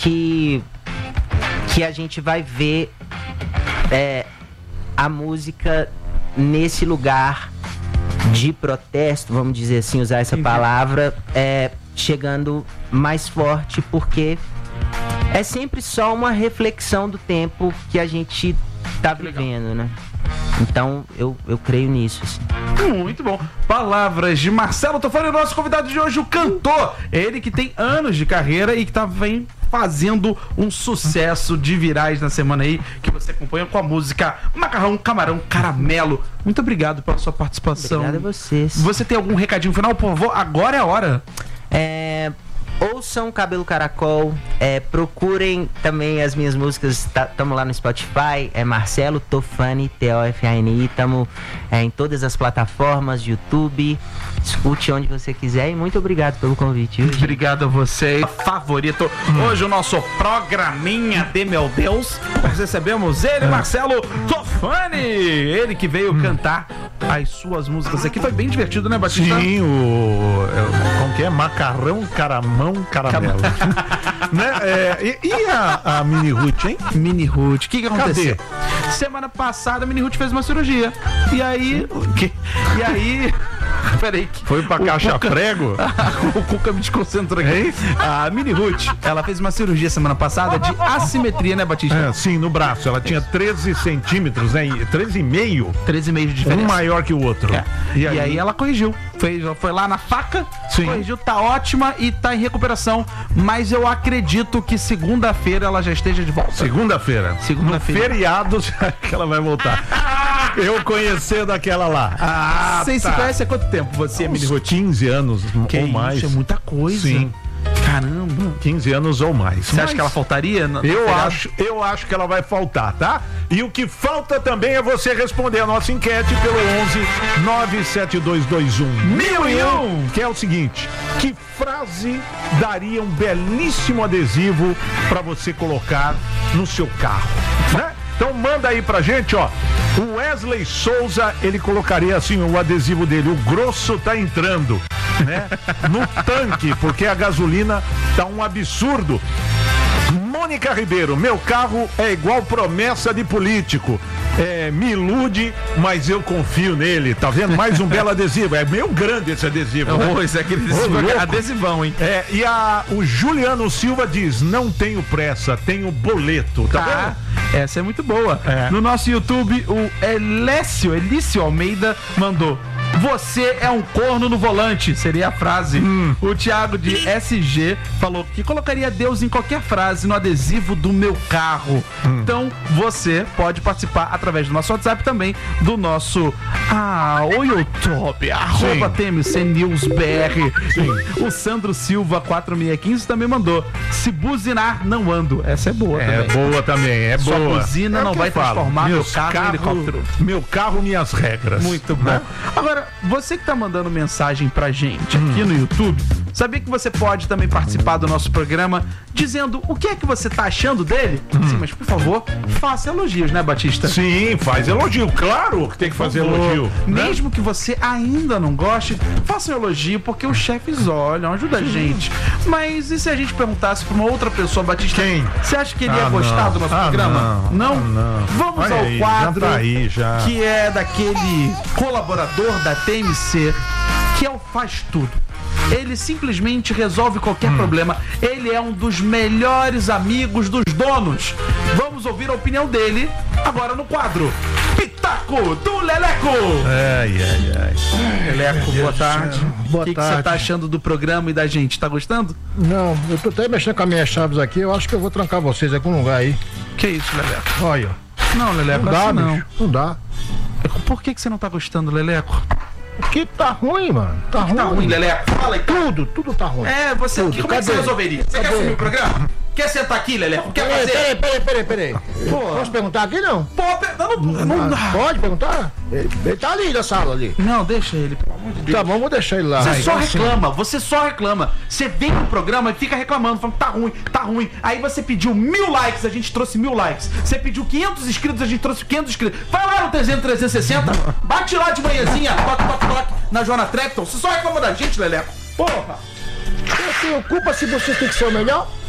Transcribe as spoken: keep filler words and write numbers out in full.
que, que a gente vai ver é, a música nesse lugar de protesto, vamos dizer assim, usar essa palavra, é, chegando mais forte, porque é sempre só uma reflexão do tempo que a gente tá vivendo, né? Então, eu, eu creio nisso, assim. Muito bom. Palavras de Marcelo Tofani, nosso convidado de hoje, o cantor. Ele que tem anos de carreira e que tá vem fazendo um sucesso de virais na semana aí, que você acompanha com a música Macarrão, Camarão, Caramelo. Muito obrigado pela sua participação. Obrigado a vocês. Você tem algum recadinho final, por favor? Agora é a hora. É... Ouçam Cabelo Caracol, é, procurem também as minhas músicas, estamos lá no Spotify, é Marcelo Tofani, T O F A N I, estamos é, em todas as plataformas, YouTube, escute onde você quiser e muito obrigado pelo convite. Viu, obrigado a você, favorito. Hoje o nosso programinha de meu Deus, nós recebemos ele, Marcelo Tofani, ele que veio hum. cantar as suas músicas aqui, foi bem divertido, né, Batista? Sim, o... como que é? Macarrão, Caramão, Caramelo. Né? É, e, e a, a Mini Ruth, hein? Mini Ruth, o que, que aconteceu? Cadê? Semana passada a Mini Ruth fez uma cirurgia. E aí. Que, e aí. Peraí. Foi pra caixa Cuca, prego? O Cuca me desconcentrou aqui. É a Mini Ruth, ela fez uma cirurgia semana passada de assimetria, né, Batista? É, sim, no braço. Ela tinha treze centímetros, né? treze e meio. treze e meio de diferença. Um maior que o outro. É. E, aí? e aí ela corrigiu. Foi, foi lá na faca, sim. corrigiu, tá ótima e tá em recuperação. Mas eu acredito que segunda-feira ela já esteja de volta. Segunda-feira. Segunda-feira. No feriado que ela vai voltar. Eu conhecendo aquela lá. Ah, Vocês tá. se conhecem há quanto tempo? Você, Mini Ruth? quinze anos que ou mais. Isso é muita coisa. Sim. Caramba. quinze anos ou mais. Você Mas acha que ela faltaria? No, eu, acho, eu acho que ela vai faltar, tá? E o que falta também é você responder a nossa enquete pelo onze nove sete dois dois um mil e um, que é o seguinte: que frase daria um belíssimo adesivo pra você colocar no seu carro, né? Então manda aí pra gente, ó. O Wesley Souza, ele colocaria assim o adesivo dele: o grosso tá entrando, né? No tanque, porque a gasolina tá um absurdo. Mônica Ribeiro, meu carro é igual promessa de político. É, me ilude, mas eu confio nele. Tá vendo? Mais um belo adesivo. É meio grande esse adesivo. Né? Oh, esse é aquele adesivo, oh, adesivão, hein? É, e a, o Juliano Silva diz: não tenho pressa, tenho boleto. Tá ah, vendo? Essa é muito boa. É. No nosso YouTube, o Elécio, Elício Almeida mandou: você é um corno no volante, seria a frase. Hum. O Thiago de S G falou que colocaria Deus em qualquer frase no adesivo do meu carro. Hum. Então, você pode participar através do nosso WhatsApp também, do nosso ah, o YouTube, arroba T M C News B R. Sim. O Sandro Silva quatro seis um cinco também mandou: se buzinar, não ando. Essa é boa é também. É boa também, é Sua boa. buzina é não vai transformar meu carro, carro em helicóptero. Meu carro, minhas regras. Muito bom. Né? Agora, você que tá mandando mensagem pra gente aqui hum. no YouTube, sabia que você pode também participar do nosso programa dizendo o que é que você tá achando dele? Hum. Sim, mas por favor, faça elogios, né, Batista? Sim, faz elogio, claro que tem que fazer elogio. Mesmo né? que você ainda não goste, faça um elogio, porque os chefes olham, ajuda Sim. a gente. Mas e se a gente perguntasse pra uma outra pessoa, Batista? Quem? Você acha que ele ia ah, gostar não. do nosso ah, programa? Não? Não? Ah, não. Vamos Olha ao aí, quadro já tá aí, já. que é daquele colaborador da T M C, que é o Faz Tudo. Ele simplesmente resolve qualquer hum. problema. Ele é um dos melhores amigos dos donos. Vamos ouvir a opinião dele agora no quadro Pitaco do Leleco. Ai, ai, ai. Leleco, boa tarde. Boa O que, tarde. que você tá achando do programa e da gente? Tá gostando? Não, eu tô até mexendo com as minhas chaves aqui. Eu acho que eu vou trancar vocês aqui num lugar aí. Que isso, Leleco? Olha. Não, Leleco, não dá, assim não. Bicho, não dá. Por que, que você não tá gostando, Leleco? Porque tá ruim, mano. Tá ruim. Tá ruim, Leleco. Fala aí. Tudo, tudo tá ruim. É, você. Tudo. Como é que você resolveria? Você Cadê? quer assumir o programa? Quer sentar aqui, Leleco? Quer Peraí, fazer? peraí, peraí, peraí, peraí. Pô. Posso perguntar aqui, não? Pô, não, não, não dá. Pode perguntar? Ele, ele tá ali na sala ali. Não, deixa ele, pelo amor de Deus. Tá bom, vou deixar ele lá. Você Aí, só assim. reclama, você só reclama. Você vem pro programa e fica reclamando, falando tá ruim, tá ruim. Aí você pediu mil likes, a gente trouxe mil likes. Você pediu quinhentos inscritos, a gente trouxe quinhentos inscritos. Vai lá no trezentos, trezentos e sessenta, bate lá de manhãzinha, toque, toque, toque, na Joana Trepton. Você só reclama da gente, Leleco. Porra. Você se preocupa se você tem que ser o melhor?